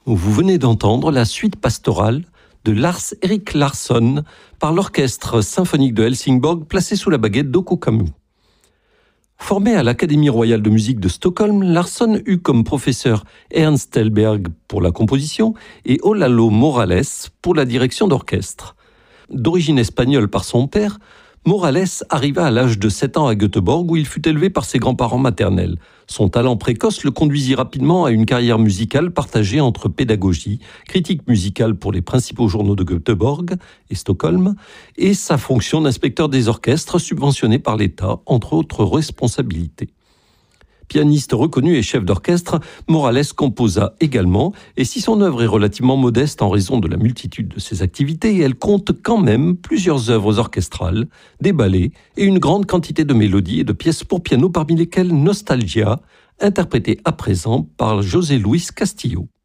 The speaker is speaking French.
Vous venez d'entendre la suite pastorale de Lars Erik Larsson par l'Orchestre symphonique de Helsingborg placé sous la baguette d'Oko Kammu. Formé à l'Académie royale de musique de Stockholm, Larsson eut comme professeur Ernst Tellberg pour la composition et Olalo Morales pour la direction d'orchestre. D'origine espagnole par son père, Morales arriva à l'âge de 7 ans à Göteborg où il fut élevé par ses grands-parents maternels. Son talent précoce le conduisit rapidement à une carrière musicale partagée entre pédagogie, critique musicale pour les principaux journaux de Göteborg et Stockholm, et sa fonction d'inspecteur des orchestres subventionné par l'État, entre autres responsabilités. Pianiste reconnu et chef d'orchestre, Morales composa également, et si son œuvre est relativement modeste en raison de la multitude de ses activités, elle compte quand même plusieurs œuvres orchestrales, des ballets et une grande quantité de mélodies et de pièces pour piano, parmi lesquelles Nostalgia, interprétée à présent par José Luis Castillo.